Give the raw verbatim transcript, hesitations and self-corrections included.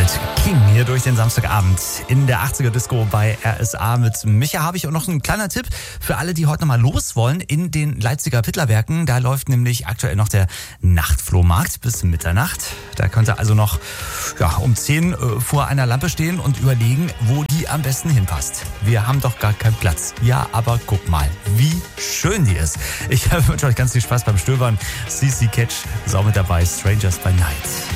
mit King hier durch den Samstagabend in der achtziger Disco bei R S A mit Micha. Habe ich auch noch einen kleinen Tipp für alle, die heute nochmal los wollen in den Leipziger Pittlerwerken. Da läuft nämlich aktuell noch der Nachtflohmarkt bis Mitternacht. Da könnt ihr also noch ja, um zehn äh, vor einer Lampe stehen und überlegen, wo die am besten hinpasst. Wir haben doch gar keinen Platz. Ja, aber guck mal, wie schön die ist. Ich wünsche euch ganz viel Spaß beim Stöbern. C C Catch ist auch mit dabei. Strangers by Night.